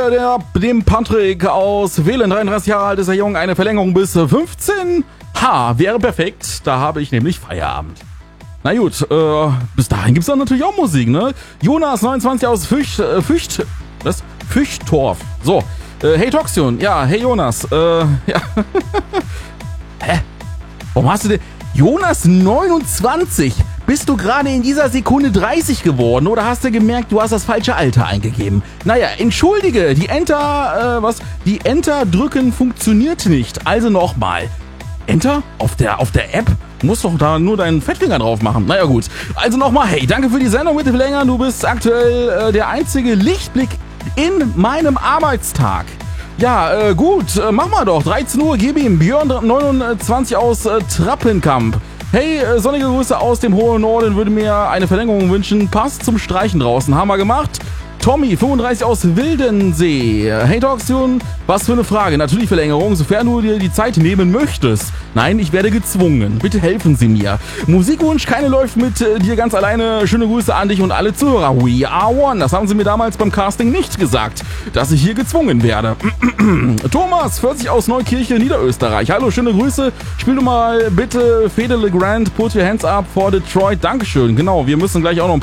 dem Patrick aus Wählen, 33 Jahre alt ist er jung, eine Verlängerung bis 15. Wäre perfekt, da habe ich nämlich Feierabend. Na gut, bis dahin gibt's dann natürlich auch Musik, ne? Jonas, 29 aus Füchtorf. So, hey Toxion, ja, hey Jonas, ja. Hä? Warum hast du denn... Jonas, 29, bist du gerade in dieser Sekunde 30 geworden oder hast du gemerkt, du hast das falsche Alter eingegeben? Naja, entschuldige, die Enter drücken funktioniert nicht. Also nochmal. Enter? Auf der App? Du musst doch da nur deinen Fettfinger drauf machen. Naja gut. Also nochmal, hey, danke für die Sendung, bitte verlängern. Du bist aktuell der einzige Lichtblick in meinem Arbeitstag. Ja, gut, mach mal doch. 13 Uhr, gib ihm. Björn 29 aus Trappenkamp. Hey, sonnige Grüße aus dem hohen Norden, würde mir eine Verlängerung wünschen. Passt zum Streichen draußen. Haben wir gemacht. Tommy, 35 aus Wildensee. Hey Toxion, was für eine Frage. Natürlich Verlängerung, sofern du dir die Zeit nehmen möchtest. Nein, ich werde gezwungen. Bitte helfen Sie mir. Musikwunsch, keine läuft mit dir ganz alleine. Schöne Grüße an dich und alle Zuhörer. We are one. Das haben Sie mir damals beim Casting nicht gesagt, dass ich hier gezwungen werde. Thomas, 40 aus Neukirche, Niederösterreich. Hallo, schöne Grüße. Spiel du mal bitte Fede Le Grand, Put Your Hands Up for Detroit. Dankeschön. Genau, wir müssen gleich auch noch